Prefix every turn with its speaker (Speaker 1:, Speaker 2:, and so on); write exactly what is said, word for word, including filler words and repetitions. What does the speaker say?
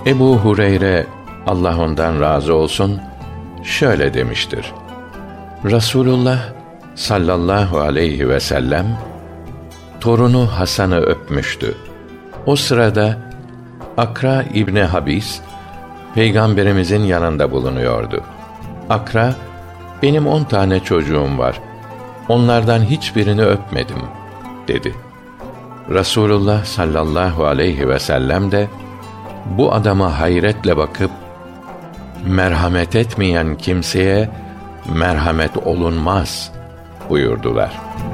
Speaker 1: Ebu Hureyre, Allah ondan razı olsun, şöyle demiştir: Resulullah sallallahu aleyhi ve sellem torunu Hasan'ı öpmüştü. O sırada Akra İbni Habis Peygamberimizin yanında bulunuyordu. Akra, benim on tane çocuğum var, onlardan hiçbirini öpmedim dedi. Resulullah sallallahu aleyhi ve sellem de bu adama hayretle bakıp, merhamet etmeyen kimseye merhamet olunmaz buyurdular.